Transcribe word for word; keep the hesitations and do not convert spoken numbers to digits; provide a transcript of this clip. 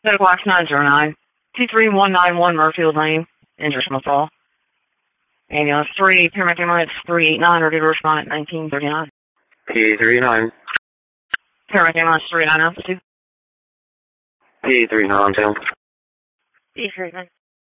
Medical Wax nine zero nine. two three one nine one Murfield Lane, Injure Smith Hall. Ambulance three, paramedic ambulance three eight nine, ready to respond at nineteen thirty-nine. P three nine. Paramedic ambulance three nine altitude. P three nine two. P three nine.